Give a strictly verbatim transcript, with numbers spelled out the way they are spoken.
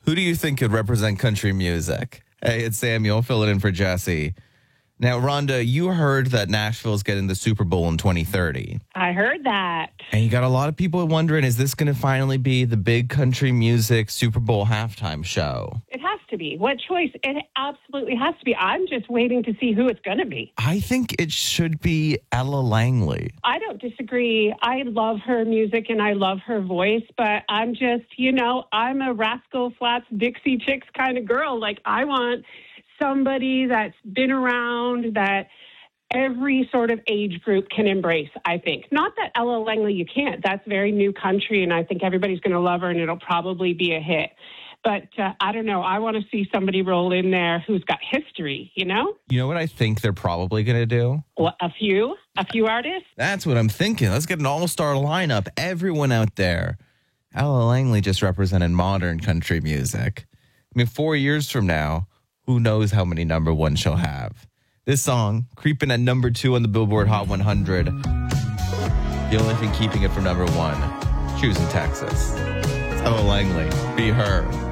Who do you think could represent country music? Hey, it's Samuel filling in for Jesse. Now, Rhonda, you heard that Nashville's getting the Super Bowl in twenty thirty. I heard that. And you got a lot of people wondering, is this going to finally be the big country music Super Bowl halftime show? It has to be. What choice? It absolutely has to be. I'm just waiting to see who it's going to be. I think it should be Ella Langley. I don't disagree. I love her music and I love her voice, but I'm just, you know, I'm a Rascal Flatts Dixie Chicks kind of girl. Like, I want somebody that's been around, that every sort of age group can embrace, I think. Not that Ella Langley you can't. That's very new country, and I think everybody's going to love her, and it'll probably be a hit. But uh, I don't know. I want to see somebody roll in there who's got history, you know? You know what I think they're probably going to do? Well, a few? A few artists? That's what I'm thinking. Let's get an all-star lineup. Everyone out there. Ella Langley just represented modern country music. I mean, four years from now, who knows how many number ones she'll have. This song, creeping at number two on the Billboard Hot one hundred. The only thing keeping it from number one, choosing Texas. It's Ella Langley. Be Her.